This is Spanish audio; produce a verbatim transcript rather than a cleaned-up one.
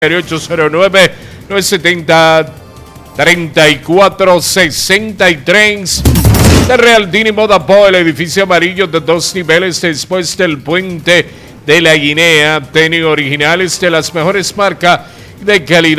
ocho cero nueve, nueve siete cero, tres cuatro seis tres. De Real Dini Modapo, el edificio amarillo de dos niveles después del puente de la Guinea. Tenis originales de las mejores marcas de calidad.